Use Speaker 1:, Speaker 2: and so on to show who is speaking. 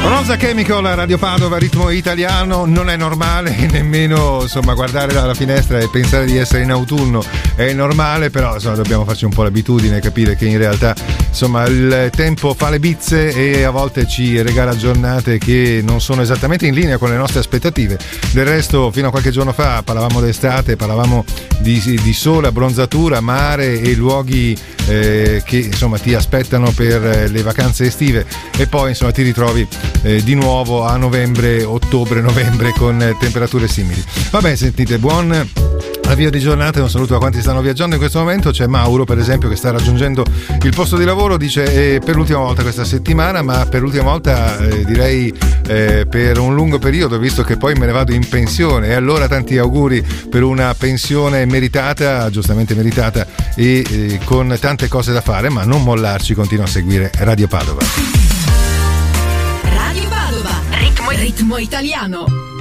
Speaker 1: Rosa Chemical, Radio Padova, ritmo italiano. Non è normale nemmeno, insomma, guardare dalla finestra e pensare di essere in autunno è normale, però insomma dobbiamo farci un po' l'abitudine, capire che in realtà insomma il tempo fa le bizze e a volte ci regala giornate che non sono esattamente in linea con le nostre aspettative. Del resto fino a qualche giorno fa parlavamo d'estate, parlavamo di sole, abbronzatura, mare e luoghi che insomma ti aspettano per le vacanze estive, e poi insomma ti ritrovi di nuovo a novembre, ottobre-novembre con temperature simili. Vabbè, sentite, buon avvio di giornata, un saluto a quanti stanno viaggiando in questo momento. C'è Mauro per esempio che sta raggiungendo il posto di lavoro, dice per l'ultima volta questa settimana, ma per l'ultima volta direi per un lungo periodo, visto che poi me ne vado in pensione, e allora tanti auguri per una pensione meritata, giustamente meritata, e con tante cose da fare, ma non mollarci, continua a seguire Radio Padova.
Speaker 2: Radio Padova, ritmo italiano.